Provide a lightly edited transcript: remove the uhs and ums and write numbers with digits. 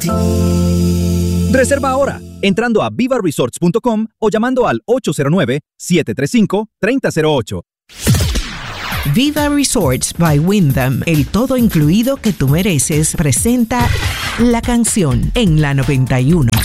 Reserva ahora, entrando a vivaresorts.com o llamando al 809-735-3008. Viva Resorts by Wyndham, el todo incluido que tú mereces, presenta La Canción en la 91.